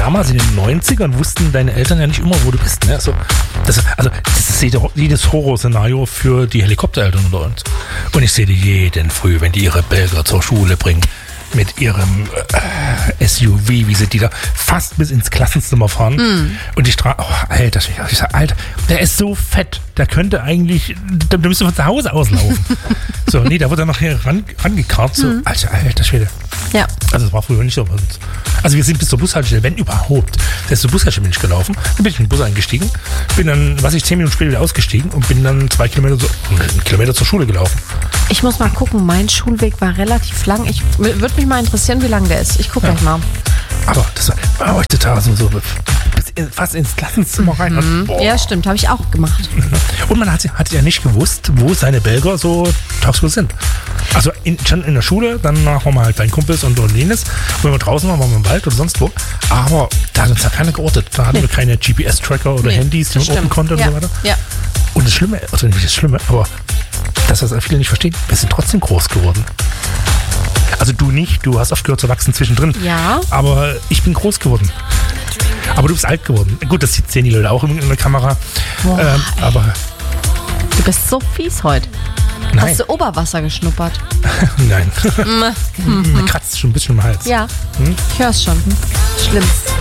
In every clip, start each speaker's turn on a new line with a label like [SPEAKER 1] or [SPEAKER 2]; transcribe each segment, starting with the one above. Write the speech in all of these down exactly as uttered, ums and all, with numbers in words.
[SPEAKER 1] damals in den neunzigern wussten deine Eltern ja nicht immer, wo du bist. Ne? Also, das, also das ist jedes Horrorszenario für die Helikoptereltern unter uns. Und ich sehe die jeden früh, wenn die ihre Belgier zur Schule bringen, mit ihrem äh, S U V, wie sie die da fast bis ins Klassenzimmer fahren. Mm. Und die Straße, oh, Alter, ich sag, Alter, der ist so fett, der könnte eigentlich, der, der müsste von zu Hause auslaufen. So, nee, da wird er noch hier ran, rangekarrt, so, mm. Alter, alter Schwede.
[SPEAKER 2] Ja.
[SPEAKER 1] Also das war früher nicht so. Also wir sind bis zur Bushaltestelle, wenn überhaupt. Da ist zur Bushaltestelle bin ich gelaufen, dann bin ich in den Bus eingestiegen, bin dann, was ich zehn Minuten später wieder ausgestiegen und bin dann zwei Kilometer, so, einen Kilometer zur Schule gelaufen.
[SPEAKER 2] Ich muss mal gucken, mein Schulweg war relativ lang. Ich würde mich mal interessieren, wie lang der ist. Ich gucke
[SPEAKER 1] ja.
[SPEAKER 2] gleich mal.
[SPEAKER 1] Aber das war heutzutage so, so fast ins Klassenzimmer rein.
[SPEAKER 2] Mhm. Und, ja, stimmt, habe ich auch gemacht.
[SPEAKER 1] Und man hat, hat ja nicht gewusst, wo seine Belgier so tagsüber sind. Also in, schon in der Schule, dann waren wir halt dein Kumpels und jenes. Wenn wir draußen waren, waren wir im Wald oder sonst wo. Aber da hat uns ja keiner geortet. Da hatten nee. wir keine G P S-Tracker oder nee, Handys, die man orten konnte und
[SPEAKER 2] ja.
[SPEAKER 1] so weiter.
[SPEAKER 2] Ja.
[SPEAKER 1] Und das Schlimme, also nicht das Schlimme, aber das, was viele nicht verstehen, wir sind trotzdem groß geworden. Also du nicht, du hast aufgehört zu wachsen zwischendrin.
[SPEAKER 2] Ja.
[SPEAKER 1] Aber ich bin groß geworden. Aber du bist alt geworden. Gut, das sehen die Leute auch in der Kamera.
[SPEAKER 2] Boah,
[SPEAKER 1] ähm, aber
[SPEAKER 2] du bist so fies heute.
[SPEAKER 1] Nein.
[SPEAKER 2] Hast du Oberwasser geschnuppert?
[SPEAKER 1] Nein. Mir kratzt schon ein bisschen im Hals.
[SPEAKER 2] Ja,
[SPEAKER 1] hm?
[SPEAKER 2] ich hör's schon. Hm? Schlimm.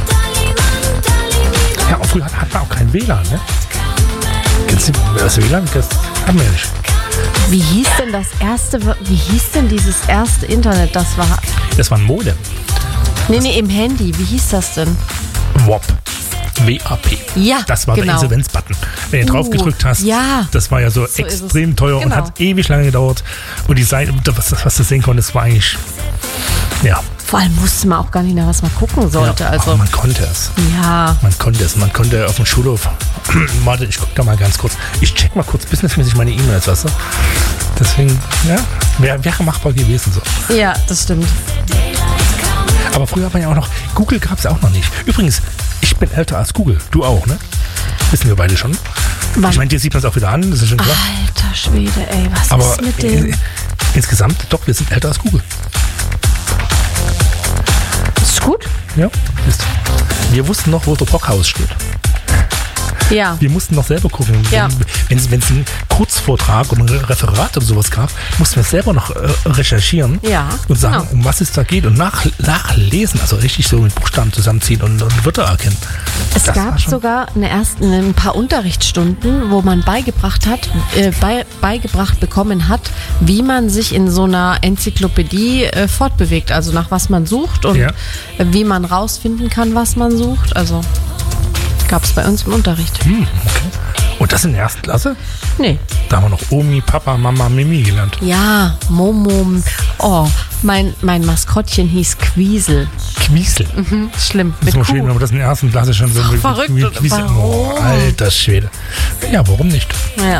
[SPEAKER 1] Ja, und früher hat man auch kein W L A N, ne? Kennst du das W L A N? Das haben wir ja nicht.
[SPEAKER 2] Wie hieß denn das erste, wie hieß denn dieses erste Internet, das war?
[SPEAKER 1] Das war ein Modem.
[SPEAKER 2] Nee, nee, im Handy. Wie hieß das denn?
[SPEAKER 1] W A P. W A P.
[SPEAKER 2] Ja,
[SPEAKER 1] das war
[SPEAKER 2] genau.
[SPEAKER 1] der Insolvenz-Button. Wenn du uh, drauf gedrückt hast,
[SPEAKER 2] ja.
[SPEAKER 1] das war ja so, so extrem teuer genau. und hat ewig lange gedauert. Und die Seite, was, was du sehen konntest, war eigentlich, ja.
[SPEAKER 2] Vor allem wusste man auch gar nicht mehr, was man gucken sollte.
[SPEAKER 1] Ja,
[SPEAKER 2] also.
[SPEAKER 1] Aber man konnte es.
[SPEAKER 2] Ja.
[SPEAKER 1] Man konnte es. Man konnte auf dem Schulhof. Warte, ich guck da mal ganz kurz. Ich check mal kurz businessmäßig meine E-Mails, weißt du? Deswegen, ja, wäre wär machbar gewesen so.
[SPEAKER 2] Ja, das stimmt.
[SPEAKER 1] Aber früher war ja auch noch, Google gab es auch noch nicht. Übrigens, ich bin älter als Google. Du auch, ne? Wissen wir beide schon. Wann? Ich meine, dir sieht man es auch wieder an, das ist schon klar.
[SPEAKER 2] Alter Schwede, ey, was
[SPEAKER 1] aber
[SPEAKER 2] ist mit dem?
[SPEAKER 1] Insgesamt, doch, wir sind älter als Google.
[SPEAKER 2] Ist gut?
[SPEAKER 1] Ja, ist. Wir wussten noch, wo der Brockhaus steht.
[SPEAKER 2] Ja.
[SPEAKER 1] Wir mussten noch selber gucken.
[SPEAKER 2] Ja.
[SPEAKER 1] Wenn es einen Kurzvortrag oder ein Referat oder sowas gab, mussten wir selber noch äh, recherchieren
[SPEAKER 2] ja,
[SPEAKER 1] und sagen,
[SPEAKER 2] genau.
[SPEAKER 1] um was es da geht und nach, nachlesen, also richtig so mit Buchstaben zusammenziehen und, und Wörter erkennen.
[SPEAKER 2] Es
[SPEAKER 1] das
[SPEAKER 2] gab sogar eine ersten, ein paar Unterrichtsstunden, wo man beigebracht hat, äh, bei, beigebracht bekommen hat, wie man sich in so einer Enzyklopädie äh, fortbewegt, also nach was man sucht und ja. äh, wie man rausfinden kann, was man sucht. Also gab es bei uns im Unterricht.
[SPEAKER 1] Hm, okay. Und das in der ersten Klasse?
[SPEAKER 2] Nee.
[SPEAKER 1] Da haben wir noch Omi, Papa, Mama, Mimi gelernt.
[SPEAKER 2] Ja, Momo. Oh, mein, mein Maskottchen hieß Quiesel.
[SPEAKER 1] Quiesel?
[SPEAKER 2] Mhm, schlimm.
[SPEAKER 1] Das ist mal schön, wenn man das in der ersten Klasse schon so
[SPEAKER 2] mit verrückt.
[SPEAKER 1] Wie Quiesel. Oh, alter Schwede. Ja, warum nicht?
[SPEAKER 2] Ja.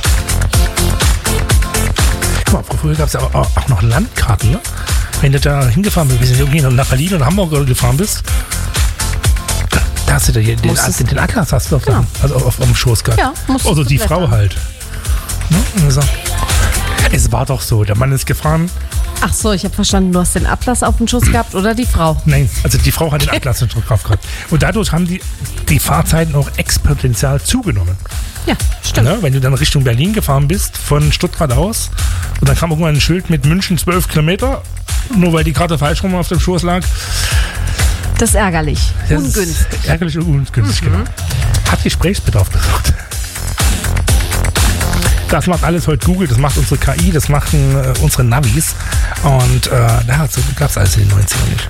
[SPEAKER 1] Guck mal, früher gab es ja auch, auch noch Landkarten, ne? Wenn du da hingefahren bist, wenn du irgendwie nach Berlin oder Hamburg gefahren bist, da hast du den, den, den Atlas hast du auf, genau. also auf, auf, auf dem Schoß gehabt.
[SPEAKER 2] Ja,
[SPEAKER 1] also die Frau halt. Ne? Also, es war doch so, der Mann ist gefahren.
[SPEAKER 2] Ach so, ich habe verstanden, du hast den Atlas auf dem Schoß gehabt oder die Frau?
[SPEAKER 1] Nein, also die Frau hat den Atlas drauf gehabt. Und dadurch haben die, die Fahrzeiten auch exponentiell zugenommen.
[SPEAKER 2] Ja, stimmt.
[SPEAKER 1] Ne? Wenn du dann Richtung Berlin gefahren bist, von Stuttgart aus, und dann kam irgendwann ein Schild mit München zwölf Kilometer, nur weil die Karte falsch rum auf dem Schoß lag.
[SPEAKER 2] Das ist ärgerlich.
[SPEAKER 1] Das
[SPEAKER 2] ungünstig.
[SPEAKER 1] Ist ärgerlich und ungünstig,
[SPEAKER 2] mhm.
[SPEAKER 1] genau. Hat Gesprächsbedarf gesucht. Das macht alles heute Google, das macht unsere K I, das machen äh, unsere Navis. Und äh, ja, so gab es alles in den neunzigern nicht.